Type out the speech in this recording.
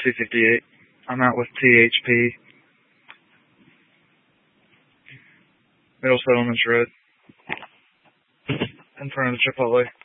C58. I'm out with THP. Middle Settlements Road. In front of the Chipotle.